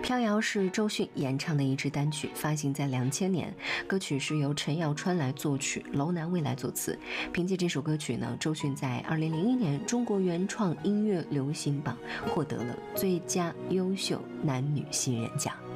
飘摇》是周迅演唱的一支单曲，发行在2000年。歌曲是由陈瑶川来作曲，楼南蔚来作词。凭借这首歌曲呢，周迅在2001年中国原创音乐流行榜获得了最佳优秀男女新人奖。